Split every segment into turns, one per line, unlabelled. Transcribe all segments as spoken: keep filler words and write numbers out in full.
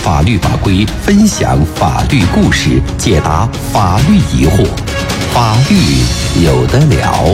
法律法规，分享法律故事，解答法律疑惑，法律有得聊。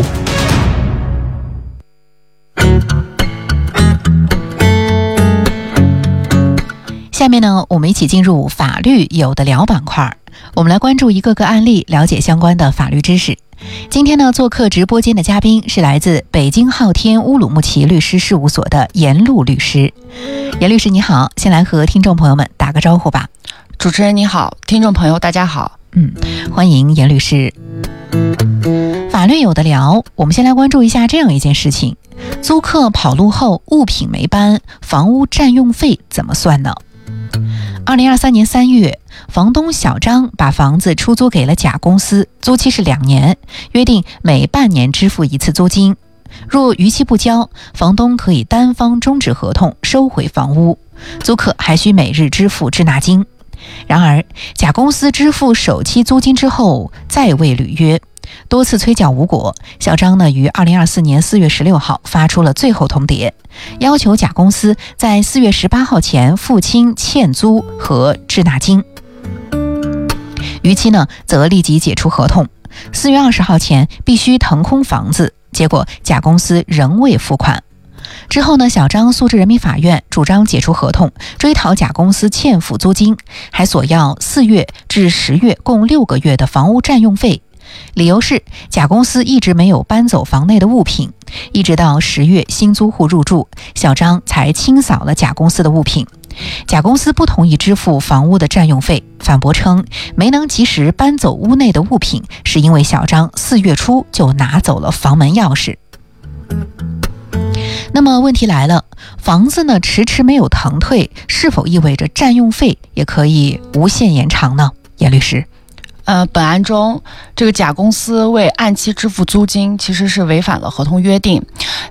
下面呢，我们一起进入法律有得聊板块，我们来关注一个个案例，了解相关的法律知识。今天呢，做客直播间的嘉宾是来自北京昊天乌鲁木齐律师事务所的严路律师。严律师你好，先来和听众朋友们打个招呼吧。
主持人你好，听众朋友大家好。
嗯，欢迎严律师。法律有得聊，我们先来关注一下这样一件事情：租客跑路后物品没搬，房屋占用费怎么算呢？二零二三年三月，房东小张把房子出租给了甲公司，租期是两年，约定每半年支付一次租金。若逾期不交，房东可以单方终止合同，收回房屋，租客还需每日支付滞纳金。然而，甲公司支付首期租金之后再未履约，多次催缴无果，小张呢于二零二四年四月十六号发出了最后通牒，要求甲公司在四月十八号前付清欠租和滞纳金，逾期呢则立即解除合同，四月二十号前必须腾空房子。结果甲公司仍未付款。之后呢，小张诉至人民法院，主张解除合同，追讨甲公司欠付租金，还索要四月至十月共六个月的房屋占用费。理由是甲公司一直没有搬走房内的物品，一直到十月新租户入住，小张才清扫了甲公司的物品。甲公司不同意支付房屋的占用费，反驳称没能及时搬走屋内的物品，是因为小张四月初就拿走了房门钥匙。那么问题来了，房子呢迟迟没有腾退，是否意味着占用费也可以无限延长呢？严律师。
呃，本案中，这个甲公司未按期支付租金，其实是违反了合同约定。